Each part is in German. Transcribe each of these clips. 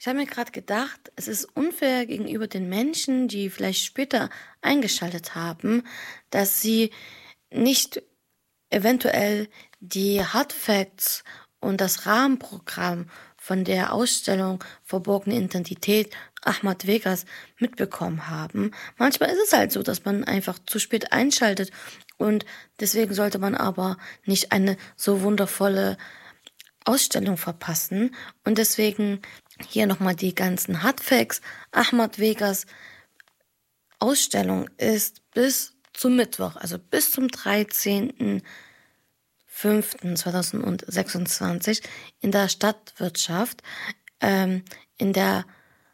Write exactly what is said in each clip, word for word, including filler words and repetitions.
Ich habe mir gerade gedacht, es ist unfair gegenüber den Menschen, die vielleicht später eingeschaltet haben, dass sie nicht eventuell die Hard Facts und das Rahmenprogramm von der Ausstellung Verborgene Identität Ahmad Vegas mitbekommen haben. Manchmal ist es halt so, dass man einfach zu spät einschaltet und deswegen sollte man aber nicht eine so wundervolle Ausstellung verpassen. Und deswegen hier nochmal die ganzen Hardfacts. Ahmad Vegas Ausstellung ist bis zum Mittwoch, also bis zum dreizehnten fünften zweitausendsechsundzwanzig in der Stadtwirtschaft, ähm, in der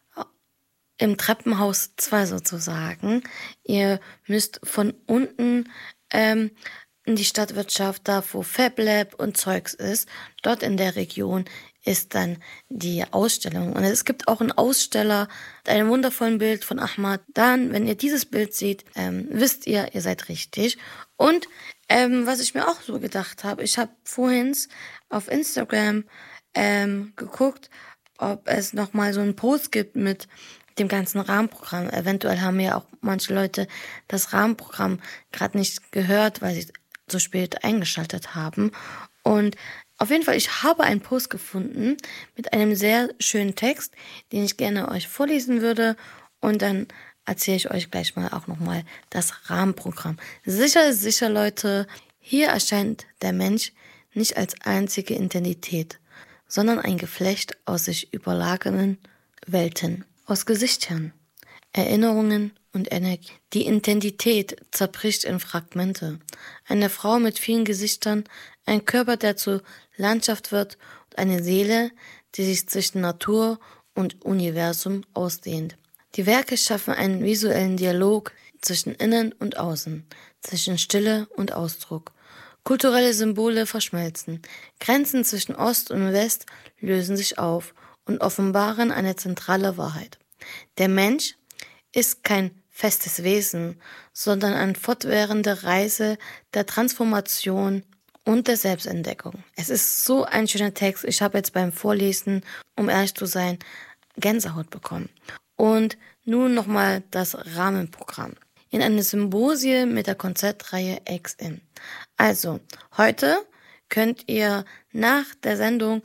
im Treppenhaus zwei sozusagen. Ihr müsst von unten ähm, in die Stadtwirtschaft, da wo FabLab und Zeugs ist, dort in der Region ist dann die Ausstellung. Und es gibt auch einen Aussteller mit einem wundervollen Bild von Ahmad. Dann, wenn ihr dieses Bild seht, ähm, wisst ihr, ihr seid richtig. Und ähm, was ich mir auch so gedacht habe, ich habe vorhin auf Instagram ähm, geguckt, ob es nochmal so einen Post gibt mit dem ganzen Rahmenprogramm. Eventuell haben ja auch manche Leute das Rahmenprogramm gerade nicht gehört, weil sie so spät eingeschaltet haben. Und auf jeden Fall, ich habe einen Post gefunden mit einem sehr schönen Text, den ich gerne euch vorlesen würde. Und dann erzähle ich euch gleich mal auch nochmal das Rahmenprogramm. Sicher ist sicher, Leute, hier erscheint der Mensch nicht als einzige Identität, sondern ein Geflecht aus sich überlagernden Welten, aus Gesichtern, Erinnerungen und Energie. Die Identität zerbricht in Fragmente. Eine Frau mit vielen Gesichtern, ein Körper, der zur Landschaft wird und eine Seele, die sich zwischen Natur und Universum ausdehnt. Die Werke schaffen einen visuellen Dialog zwischen Innen und Außen, zwischen Stille und Ausdruck. Kulturelle Symbole verschmelzen. Grenzen zwischen Ost und West lösen sich auf und offenbaren eine zentrale Wahrheit. Der Mensch ist kein festes Wesen, sondern eine fortwährende Reise der Transformation und der Selbstentdeckung. Es ist so ein schöner Text. Ich habe jetzt beim Vorlesen, um ehrlich zu sein, Gänsehaut bekommen. Und nun nochmal das Rahmenprogramm. In einem Symposium mit der Konzertreihe X M. Also, heute könnt ihr nach der Sendung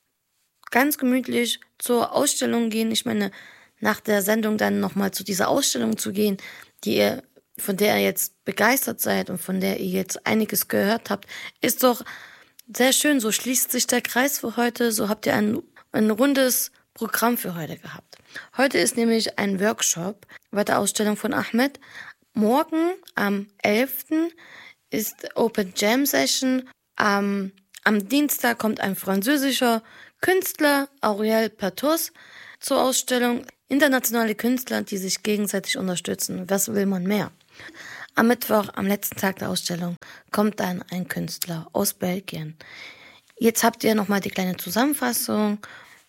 ganz gemütlich zur Ausstellung gehen. Ich meine, nach der Sendung dann nochmal zu dieser Ausstellung zu gehen, die ihr, von der ihr jetzt begeistert seid und von der ihr jetzt einiges gehört habt, ist doch sehr schön. So schließt sich der Kreis für heute. So habt ihr ein, ein rundes Programm für heute gehabt. Heute ist nämlich ein Workshop bei der Ausstellung von Ahmed. Morgen am elften ist Open Jam Session. Am, am Dienstag kommt ein französischer Künstler, Auriel Patos, zur Ausstellung. Internationale Künstler, die sich gegenseitig unterstützen. Was will man mehr? Am Mittwoch, am letzten Tag der Ausstellung, kommt dann ein Künstler aus Belgien. Jetzt habt ihr nochmal die kleine Zusammenfassung.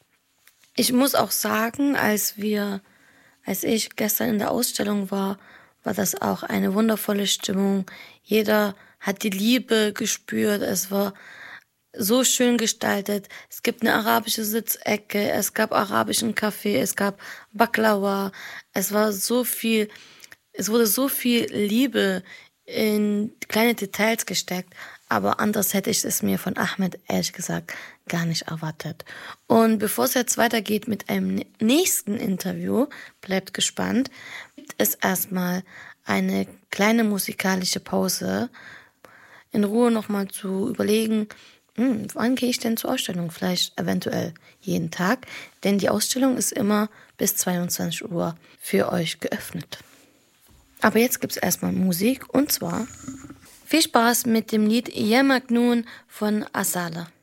Ich muss auch sagen, als wir, als ich gestern in der Ausstellung war, war das auch eine wundervolle Stimmung. Jeder hat die Liebe gespürt. Es war so schön gestaltet. Es gibt eine arabische Sitzecke, es gab arabischen Kaffee, es gab Baklava. Es war so viel, es wurde so viel Liebe in kleine Details gesteckt. Aber anders hätte ich es mir von Ahmed, ehrlich gesagt, gar nicht erwartet. Und bevor es jetzt weitergeht mit einem nächsten Interview, bleibt gespannt, gibt es erstmal eine kleine musikalische Pause, in Ruhe nochmal zu überlegen, hm, wann gehe ich denn zur Ausstellung? Vielleicht eventuell jeden Tag, denn die Ausstellung ist immer bis zweiundzwanzig Uhr für euch geöffnet. Aber jetzt gibt's erstmal Musik und zwar viel Spaß mit dem Lied Ya Majnoon von Asala.